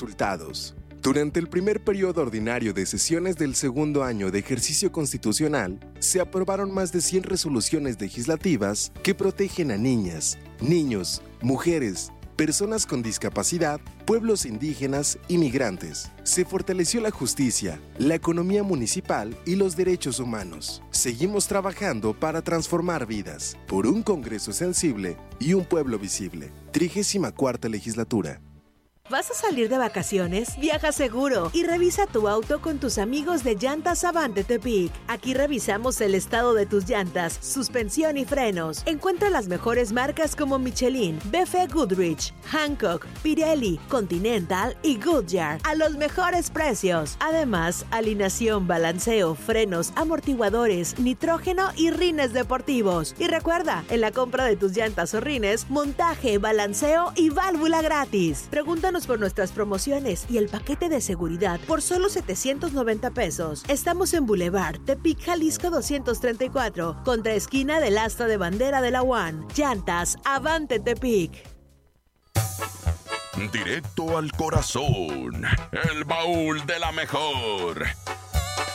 Resultados. Durante el primer periodo ordinario de sesiones del segundo año de ejercicio constitucional, se aprobaron más de 100 resoluciones legislativas que protegen a niñas, niños, mujeres, personas con discapacidad, pueblos indígenas y migrantes. Se fortaleció la justicia, la economía municipal y los derechos humanos. Seguimos trabajando para transformar vidas, por un Congreso sensible y un pueblo visible. 34ª Legislatura. ¿Vas a salir de vacaciones? Viaja seguro y revisa tu auto con tus amigos de Llantas Avante Tepic. Aquí revisamos el estado de tus llantas, suspensión y frenos. Encuentra las mejores marcas como Michelin, BF Goodrich, Hankook, Pirelli, Continental y Goodyear a los mejores precios. Además, alineación, balanceo, frenos, amortiguadores, nitrógeno y rines deportivos. Y recuerda, en la compra de tus llantas o rines, montaje, balanceo y válvula gratis. Pregúntanos por nuestras promociones y el paquete de seguridad por solo 790 pesos. Estamos en Boulevard Tepic, Jalisco 234, contra esquina del asta de bandera de la UAN. Llantas Avante Tepic. Directo al corazón, el baúl de la mejor.